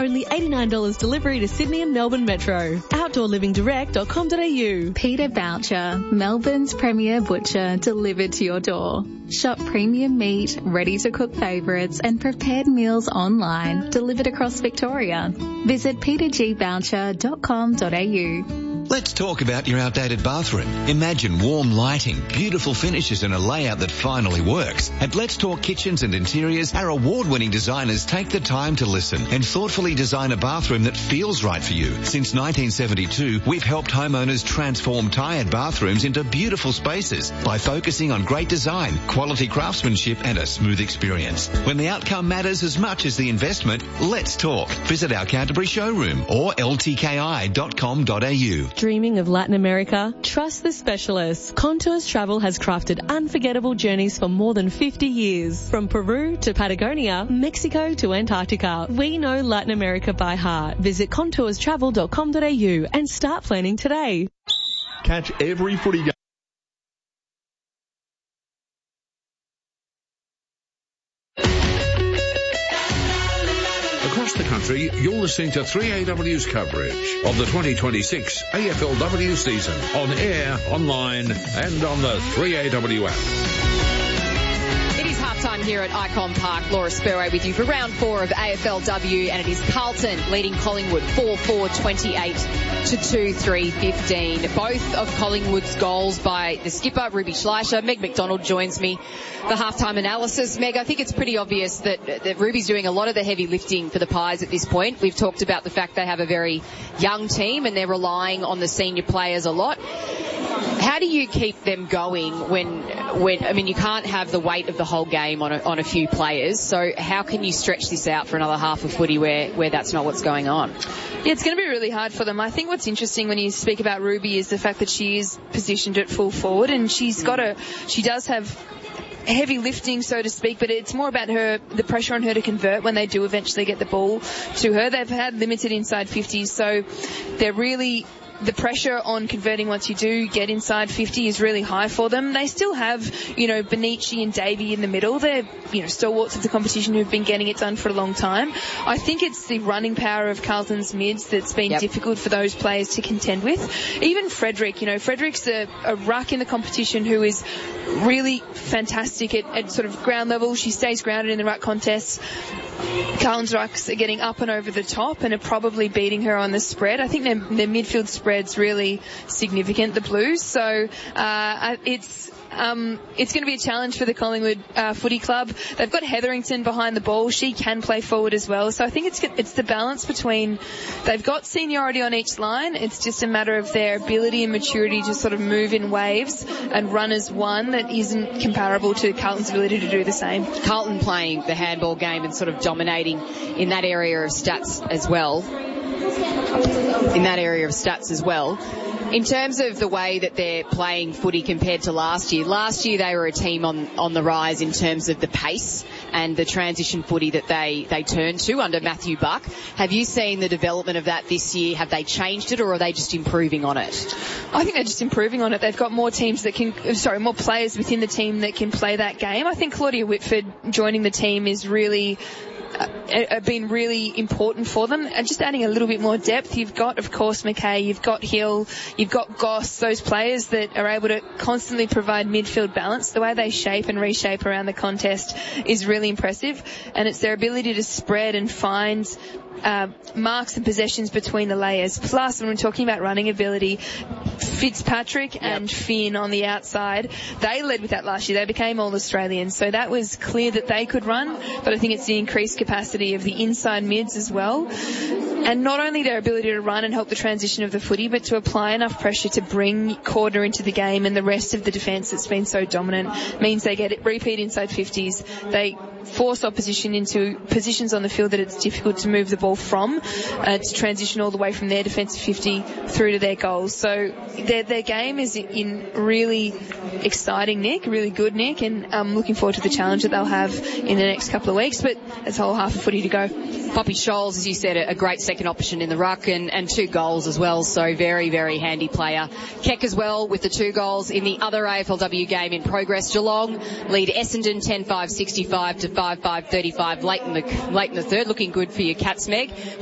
Only $89 delivery to Sydney and Melbourne Metro. OutdoorLivingDirect.com.au. Peter Boucher, Melbourne's premier butcher, delivered to your door. Shop premium meat, ready-to-cook favourites and prepared meals online, delivered across Victoria. Visit petergboucher.com.au. Let's talk about your outdated bathroom. Imagine warm lighting, beautiful finishes and a layout that finally works. At Let's Talk Kitchens and Interiors, our award-winning designers take the time to listen and thoughtfully design a bathroom that feels right for you. Since 1972, we've helped homeowners transform tired bathrooms into beautiful spaces by focusing on great design, quality craftsmanship and a smooth experience. When the outcome matters as much as the investment, let's talk. Visit our Canterbury showroom or ltki.com.au. Dreaming of Latin America? Trust the specialists. Contours Travel has crafted unforgettable journeys for more than 50 years. From Peru to Patagonia, Mexico to Antarctica, we know Latin America by heart. Visit contourstravel.com.au and start planning today. Catch every footy game. Across the country, you're listening to 3AW's coverage of the 2026 AFLW season on air, online and on the 3AW app. It is halftime here at Icon Park. Laura Spurway with you for round 4 of AFLW, and it is Carlton leading Collingwood 4-4, 28 to 2-3, 15. Both of Collingwood's goals by the skipper, Ruby Schleicher. Meg McDonald joins me for halftime analysis. Meg, I think it's pretty obvious that Ruby's doing a lot of the heavy lifting for the Pies at this point. We've talked about the fact they have a very young team and they're relying on the senior players a lot. How do you keep them going when I mean, you can't have the weight of the whole game on a few players, so how can you stretch this out for another half of footy where that's not what's going on? Yeah, it's going to be really hard for them. I think what's interesting when you speak about Ruby is the fact that she is positioned at full forward, and she does have heavy lifting, so to speak, but it's more about the pressure on her to convert when they do eventually get the ball to her. They've had limited inside 50s, so they're really, the pressure on converting once you do get inside 50 is really high for them. They still have, Benici and Davey in the middle. They're, stalwarts of the competition who've been getting it done for a long time. I think it's the running power of Carlton's mids that's been difficult for those players to contend with. Even Frederick, Frederick's a ruck in the competition who is really fantastic at sort of ground level. She stays grounded in the ruck contests. Carlton's rucks are getting up and over the top and are probably beating her on the spread. I think their midfield spread's really significant, the Blues. So it's going to be a challenge for the Collingwood Footy Club. They've got Hetherington behind the ball. She can play forward as well. So I think it's the balance between, they've got seniority on each line. It's just a matter of their ability and maturity to sort of move in waves and run as one that isn't comparable to Carlton's ability to do the same. Carlton playing the handball game and sort of dominating in that area of stats as well. In terms of the way that they're playing footy compared to last year they were a team on the rise in terms of the pace and the transition footy that they turned to under Matthew Buck. Have you seen the development of that this year? Have they changed it, or are they just improving on it? I think they're just improving on it. They've got more players within the team that can play that game. I think Claudia Whitford joining the team is really been really important for them, and just adding a little bit more depth. You've got, of course, McKay, you've got Hill, you've got Goss, those players that are able to constantly provide midfield balance. The way they shape and reshape around the contest is really impressive, and it's their ability to spread and find marks and possessions between the layers. Plus, when we're talking about running ability, Fitzpatrick and Finn on the outside, they led with that last year. They became All-Australians, so that was clear that they could run, but I think it's the increased capacity of the inside mids as well. And not only their ability to run and help the transition of the footy, but to apply enough pressure to bring Cordner into the game, and the rest of the defence that's been so dominant means they get it repeat inside 50s. They force opposition into positions on the field that it's difficult to move the ball from, to transition all the way from their defensive 50 through to their goals. So their game is in really exciting nick, really good nick, and I'm looking forward to the challenge that they'll have in the next couple of weeks, but there's a whole half of footy to go. Poppy Scholes, as you said, a great second option in the ruck, and 2 goals as well, so very, very handy player. Keck as well with the 2 goals in the other AFLW game in progress. Geelong lead Essendon 10-5-65 to 5-5-35 late in the third. Looking good for your Cats, Meg.